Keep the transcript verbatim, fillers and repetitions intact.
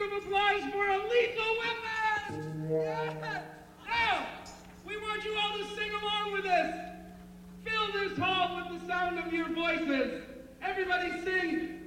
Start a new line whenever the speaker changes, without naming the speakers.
of applause for a Lethal Weapon! Yeah. Now, we want you all to sing along with us. Fill this hall with the sound of your voices. Everybody sing